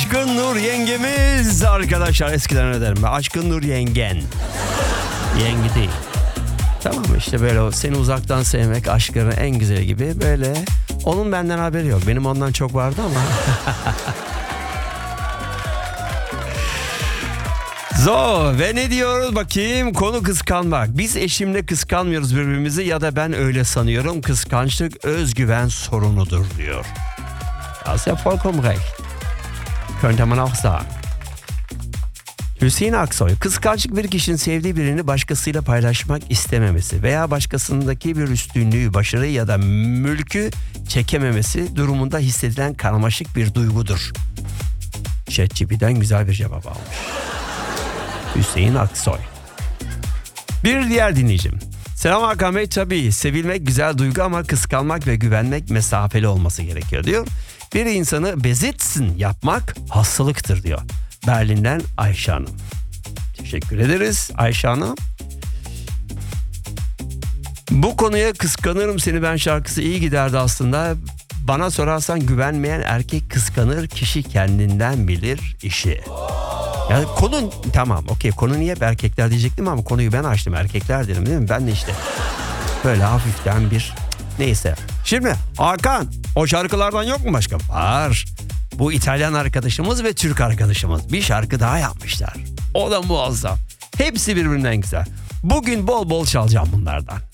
Aşkın Nur yengemiz arkadaşlar, eskiden öyle derim ben. Aşkın Nur yengen. Yengi değil. Tamam işte böyle o seni uzaktan sevmek aşkların en güzeli gibi böyle. Onun benden haberi yok. Benim ondan çok vardı ama. Zo ve ne diyoruz bakayım, konu kıskanmak. Biz eşimle kıskanmıyoruz birbirimizi ya da ben öyle sanıyorum. Kıskançlık özgüven sorunudur diyor. Das ist ja vollkommen recht. Könnte man auch sagen. Hüseyin Aksoy, kıskançlık bir kişinin sevdiği birini başkasıyla paylaşmak istememesi veya başkasındaki bir üstünlüğü, başarıyı ya da mülkü çekememesi durumunda hissedilen karmaşık bir duygudur. ChatGPT'den güzel bir cevap almış. Hüseyin Aksoy. Bir diğer dinleyicim. Selam Hakan Bey, tabii sevilmek güzel duygu ama kıskanmak ve güvenmek mesafeli olması gerekiyor diyor. Bir insanı bezitsin yapmak hastalıktır diyor. Berlin'den Ayşe Hanım. Teşekkür ederiz Ayşe Hanım. Bu konuya kıskanırım seni ben şarkısı iyi giderdi aslında. Bana sorarsan güvenmeyen erkek kıskanır, kişi kendinden bilir işi. Yani konu tamam okey, konu niye hep erkekler diyecektim ama konuyu ben açtım, erkekler dedim değil mi? Ben de işte böyle hafiften bir neyse. Şimdi Hakan, o şarkılardan yok mu başka? Var. Bu İtalyan arkadaşımız ve Türk arkadaşımız bir şarkı daha yapmışlar. O da muazzam. Hepsi birbirinden güzel. Bugün bol bol çalacağım bunlardan.